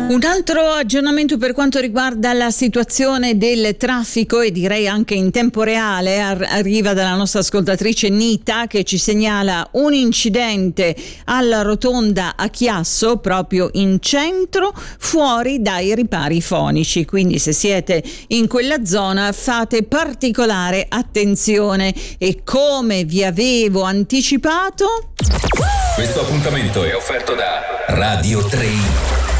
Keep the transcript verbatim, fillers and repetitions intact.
Un altro aggiornamento per quanto riguarda la situazione del traffico, e direi anche in tempo reale, ar- arriva dalla nostra ascoltatrice Nita, che ci segnala un incidente alla rotonda a Chiasso, proprio in centro, fuori dai ripari fonici. Quindi se siete in quella zona fate particolare attenzione. E come vi avevo anticipato, questo appuntamento è offerto da Radio tre.